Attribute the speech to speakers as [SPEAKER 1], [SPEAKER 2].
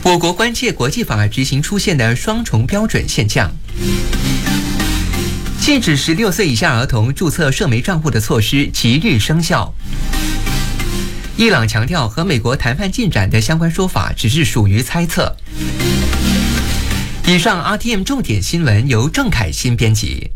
[SPEAKER 1] 我国关切国际法执行出现的双重标准现象。禁止16岁以下儿童注册社媒账户的措施即日生效。伊朗强调和美国谈判进展的相关说法只是属于猜测。以上 RTM 重点新闻由郑凯欣编辑。